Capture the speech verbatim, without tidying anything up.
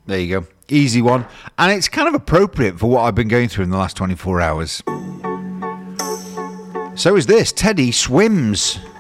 There you go. Easy one. And it's kind of appropriate for what I've been going through in the last twenty-four hours. So is this. Teddy Swims.